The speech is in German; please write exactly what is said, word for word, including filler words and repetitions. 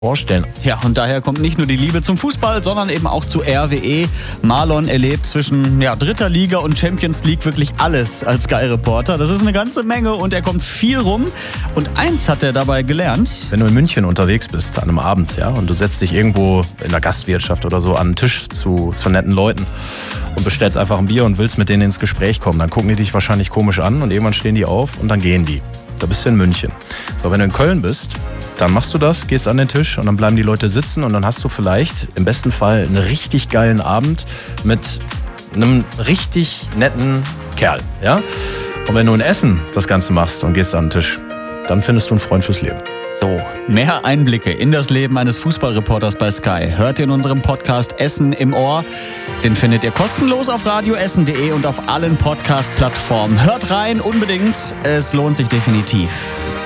vorstellen. Ja, und daher kommt nicht nur die Liebe zum Fußball, sondern eben auch zu R W E. Marlon erlebt zwischen ja, dritter Liga und Champions League wirklich alles als Sky-Reporter. Das ist eine ganze Menge und er kommt viel rum. Und eins hat er dabei gelernt. Wenn du in München unterwegs bist an einem Abend, ja, und du setzt dich irgendwo in der Gastwirtschaft oder so an einen Tisch zu, zu netten Leuten und bestellst einfach ein Bier und willst mit denen ins Gespräch kommen, dann gucken die dich wahrscheinlich komisch an und irgendwann stehen die auf und dann gehen die. Da bist du in München. So, wenn du in Köln bist, dann machst du das, gehst an den Tisch und dann bleiben die Leute sitzen und dann hast du vielleicht im besten Fall einen richtig geilen Abend mit einem richtig netten Kerl. Ja? Und wenn du in Essen das Ganze machst und gehst an den Tisch, dann findest du einen Freund fürs Leben. So, mehr Einblicke in das Leben eines Fußballreporters bei Sky hört ihr in unserem Podcast Essen im Ohr. Den findet ihr kostenlos auf radioessen punkt de und auf allen Podcast-Plattformen. Hört rein, unbedingt, es lohnt sich definitiv.